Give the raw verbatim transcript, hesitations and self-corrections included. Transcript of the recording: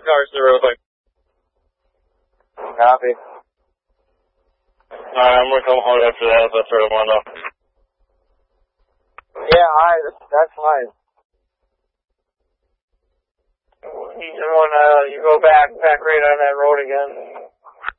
cars to the road, like. Copy. Alright, I'm gonna come home after that if that's what I want to know. Yeah, alright, that's, that's fine. You just wanna, you go back, back right on that road again.